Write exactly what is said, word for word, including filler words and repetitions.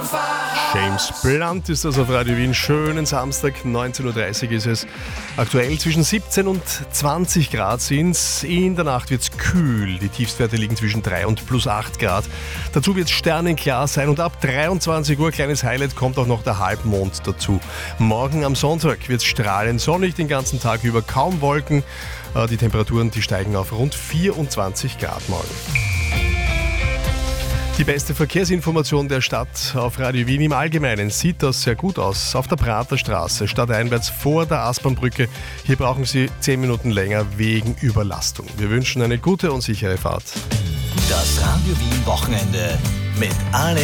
James Blunt ist das auf Radio Wien. Schönen Samstag, neunzehn Uhr dreißig ist es. Aktuell zwischen siebzehn und zwanzig Grad sind es. In der Nacht wird es kühl. Die Tiefstwerte liegen zwischen drei und plus acht Grad. Dazu wird es sternenklar sein und ab dreiundzwanzig Uhr, kleines Highlight, kommt auch noch der Halbmond dazu. Morgen am Sonntag wird es strahlend sonnig, den ganzen Tag über kaum Wolken. Die Temperaturen, die steigen auf rund vierundzwanzig Grad morgen. Die beste Verkehrsinformation der Stadt auf Radio Wien. Im Allgemeinen sieht das sehr gut aus. Auf der Praterstraße, stadteinwärts vor der Aspernbrücke. Hier brauchen Sie zehn Minuten länger wegen Überlastung. Wir wünschen eine gute und sichere Fahrt. Das Radio Wien Wochenende mit Alex